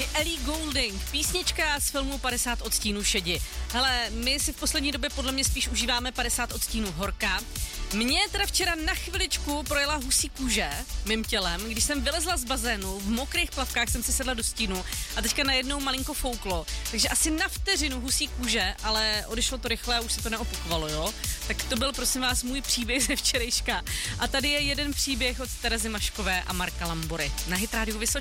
taky Ellie Goulding, písnička z filmu 50 odstínů šedi. Hele, my si v poslední době podle mě spíš užíváme 50 odstínů horka. Mě teda včera na chviličku projela husí kůže mým tělem, když jsem vylezla z bazénu, v mokrých plavkách jsem si sedla do stínu a teďka najednou malinko fouklo. Takže asi na vteřinu husí kůže, ale odešlo to rychle a už se to neopakovalo, jo? Tak to byl, prosím vás, můj příběh ze včerejška. A tady je jeden příběh od Terezy Maškové a Marka Lambory na Hit Radio Vysočina.